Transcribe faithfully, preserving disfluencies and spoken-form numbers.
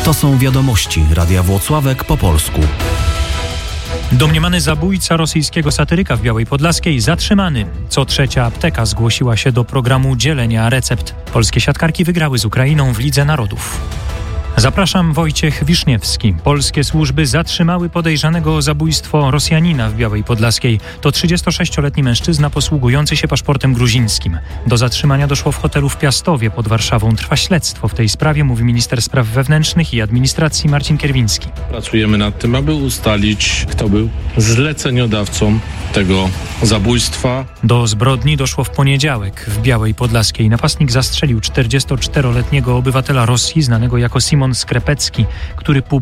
To są wiadomości Radia Włocławek po polsku. Domniemany zabójca rosyjskiego satyryka w Białej Podlaskiej zatrzymany. Co trzecia apteka zgłosiła się do programu dzielenia recept. Polskie siatkarki wygrały z Ukrainą w Lidze Narodów. Zapraszam, Wojciech Wiszniewski. Polskie służby zatrzymały podejrzanego o zabójstwo Rosjanina w Białej Podlaskiej. To trzydziestosześcioletni mężczyzna posługujący się paszportem gruzińskim. Do zatrzymania doszło w hotelu w Piastowie pod Warszawą. Trwa śledztwo w tej sprawie, mówi minister spraw wewnętrznych i administracji Marcin Kierwiński. Pracujemy nad tym, aby ustalić, kto był zleceniodawcą tego zabójstwa. Do zbrodni doszło w poniedziałek w Białej Podlaskiej. Napastnik zastrzelił czterdziestoczteroletniego obywatela Rosji, znanego jako Simon Skrepecki, który